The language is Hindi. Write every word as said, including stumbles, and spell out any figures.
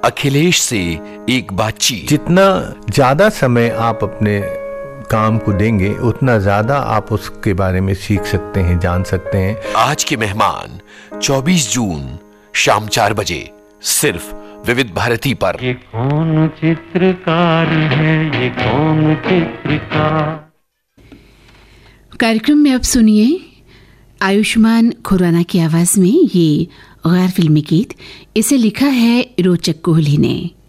अखिलेश से एक बातचीत। जितना ज्यादा समय आप अपने काम को देंगे उतना ज्यादा आप उसके बारे में सीख सकते हैं, जान सकते हैं। आज के मेहमान चौबीस जून शाम चार बजे सिर्फ विविध भारती पर। ये कौन चित्रकार है, ये कौन चित्रकार। कार्यक्रम में अब सुनिए आयुष्मान खुराना की आवाज में ये गैर फिल्मी गीत। इसे लिखा है रोचक कोहली ने।